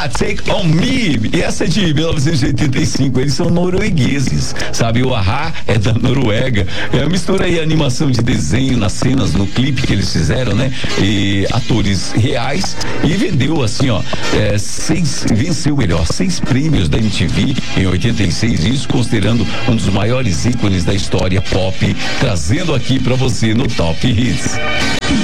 Take On Me. E essa é de 1985. Eles são noruegueses, sabe? O Ahá é da Noruega. Mistura aí a animação de desenho nas cenas, no clipe que eles fizeram, né? E atores reais. E vendeu assim, ó, venceu 6 prêmios da MTV em 86. Isso considerando um dos maiores ícones da história pop, trazendo aqui pra você no Top Hits.